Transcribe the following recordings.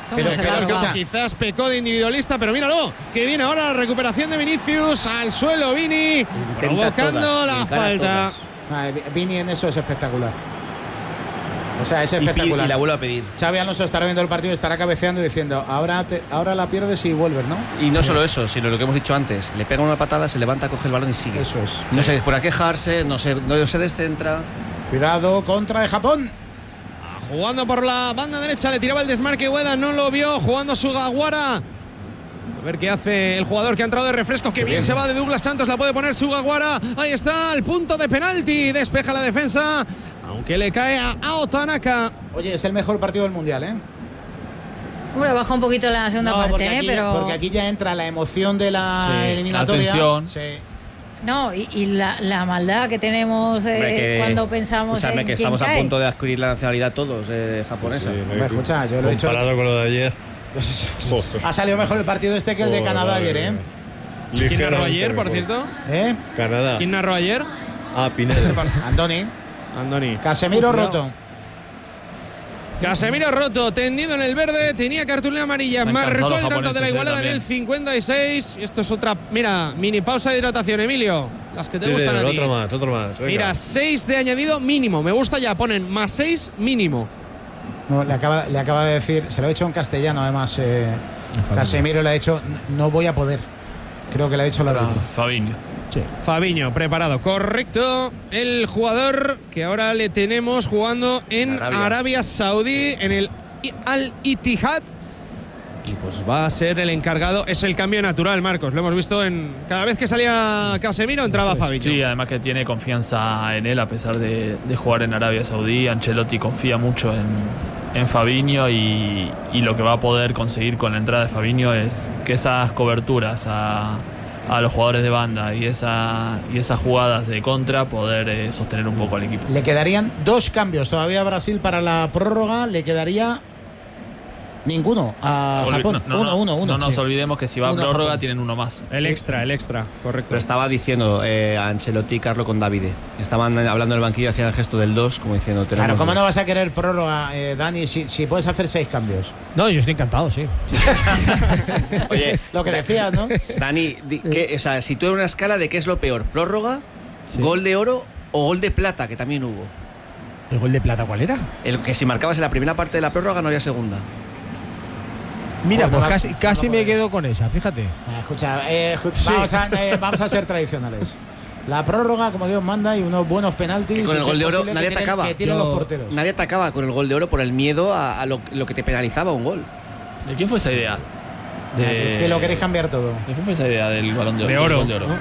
Pero quizás pecó de individualista, pero míralo, que viene ahora la recuperación de Vinicius al suelo. Vini provocando la falta. Vini en eso es espectacular. O sea, es espectacular. Y la vuelve a pedir. Xavi Alonso estará viendo el partido, estará cabeceando y diciendo, ahora la pierdes y vuelves, ¿no? Y no solo eso, sino lo que hemos dicho antes. Le pega una patada, se levanta, coge el balón y sigue. Eso es. No se por a quejarse, no se descentra. Cuidado, contra de Japón. Jugando por la banda derecha, le tiraba el desmarque Ueda, no lo vio, jugando Sugawara. A ver qué hace el jugador que ha entrado de refresco. Qué bien se va de Douglas Santos, la puede poner Sugawara. Ahí está, el punto de penalti. Despeja la defensa, aunque le cae a Otanaka. Oye, es el mejor partido del mundial, ¿eh? Hombre, baja un poquito la segunda parte, aquí, pero. Porque aquí ya entra la emoción de la eliminatoria. Atención. Sí. No, y la maldad que tenemos cuando pensamos en que quién estamos cae. a punto de adquirir la nacionalidad todos japonesa. Hombre, escucha, yo lo he dicho. Comparado con lo de ayer. Ha salido mejor el partido este que el de Canadá ayer, ¿eh? ¿Quién narró ayer, por cierto? Canadá. ¿Quién narró ayer? Pineda. Andoni. Casemiro roto. Casemiro roto, tendido en el verde, tenía cartulina amarilla, marcó el tanto de la igualada en el 56. Esto es otra, mira, mini pausa de hidratación, Emilio. Las que te gustan a ti. Otro más. Venga. Mira, 6 de añadido mínimo. Me gusta ya, ponen más 6 mínimo. No, le acaba de decir, se lo he hecho en castellano además. Casemiro le ha dicho, no voy a poder. Creo que le ha dicho la verdad. Fabinho. Sí. Fabinho, preparado. Correcto. El jugador que ahora le tenemos jugando en Arabia Saudí, en el Al-Ittihad. Y pues va a ser el encargado. Es el cambio natural, Marcos. Lo hemos visto en cada vez que salía Casemiro, entraba Fabinho. Sí, además que tiene confianza en él, a pesar de jugar en Arabia Saudí. Ancelotti confía mucho en Fabinho y lo que va a poder conseguir con la entrada de Fabinho es que esas coberturas a los jugadores de banda y esas jugadas de contra poder sostener un poco al equipo. Le quedarían 2 cambios todavía a Brasil para la prórroga. Le quedaría ninguno a Japón. Uno. No nos olvidemos que si va a prórroga tienen uno más. El extra, correcto. Pero estaba diciendo a Ancelotti y Carlo con Davide. Estaban hablando en el banquillo, hacían el gesto del 2, como diciendo. Claro, ¿cómo no vas a querer prórroga, Dani, si puedes hacer 6 cambios? No, yo estoy encantado, sí. Oye, lo que decías, ¿no? Dani, o sea, si tú en una escala de qué es lo peor, prórroga, gol de oro o gol de plata, que también hubo. ¿El gol de plata cuál era? El que si marcabas en la primera parte de la prórroga no había segunda. Mira, pues casi me quedo con esa, fíjate. Escucha, vamos a ser tradicionales. La prórroga, como Dios manda, y unos buenos penaltis. Que con el gol de oro nadie atacaba. Que tienen los porteros. Nadie atacaba con el gol de oro por el miedo a lo que te penalizaba un gol. ¿De quién fue esa idea? Que lo queréis cambiar todo. ¿De quién fue esa idea del balón de oro? De oro. Gol de oro.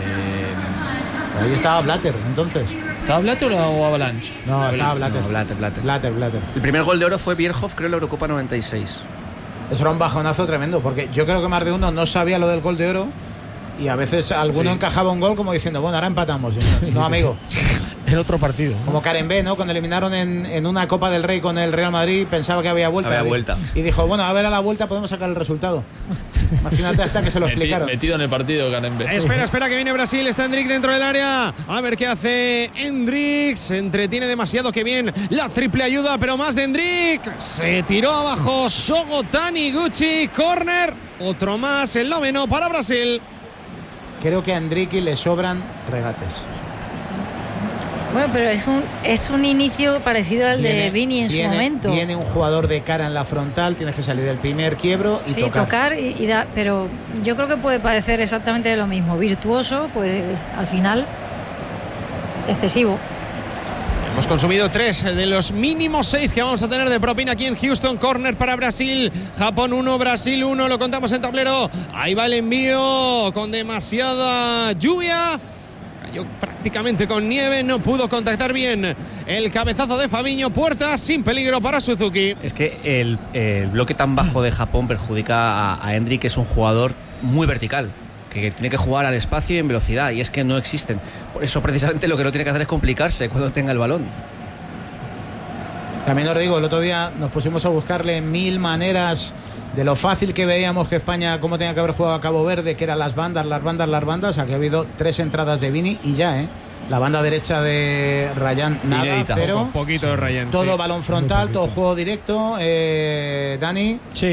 Ahí estaba Blatter, entonces. ¿Estaba Blatter o Avalanche? No, estaba Blatter. No, Blatter. Blatter. El primer gol de oro fue Bierhoff, creo, en la Eurocopa 96. Eso era un bajonazo tremendo, porque yo creo que más de uno no sabía lo del gol de oro y a veces alguno encajaba un gol como diciendo, bueno, ahora empatamos. No, amigo. En otro partido. Como Karen B, ¿no? Cuando eliminaron en una Copa del Rey con el Real Madrid, pensaba que había vuelta. Y dijo, bueno, a ver a la vuelta podemos sacar el resultado. Imagínate hasta que se lo explicaron. Metido en el partido, Karen B. Espera, que viene Brasil. Está Endrick dentro del área. A ver qué hace Endrick. Se entretiene demasiado. Que bien la triple ayuda, pero más de Endrick. Se tiró abajo Shogo Taniguchi. Corner. Otro más, el 9º para Brasil. Creo que a Endrick le sobran regates. Bueno, pero es un inicio parecido al de Vini en su momento. Viene un jugador de cara en la frontal, tienes que salir del primer quiebro y tocar y dar, pero yo creo que puede parecer exactamente lo mismo. Virtuoso, pues al final excesivo. Hemos consumido 3 de los mínimos 6 que vamos a tener de propina aquí en Houston. Corner para Brasil. Japón 1, Brasil 1. Lo contamos en tablero. Ahí va el envío con demasiada lluvia. Cayó prácticamente con nieve. No pudo contactar bien el cabezazo de Fabinho. Puerta sin peligro para Suzuki. Es que el bloque tan bajo de Japón perjudica a Endrick, que es un jugador muy vertical, que tiene que jugar al espacio y en velocidad, y es que no existen. Por eso precisamente lo que no tiene que hacer es complicarse cuando tenga el balón. También os digo, el otro día nos pusimos a buscarle 1000 maneras de lo fácil que veíamos que España, cómo tenía que haber jugado a Cabo Verde, que eran las bandas. Aquí ha habido 3 entradas de Vini y ya, la banda derecha de Rayán, nada, inédita. 0. Un poquito de Rayán. Todo balón frontal, todo juego directo. Dani. Sí,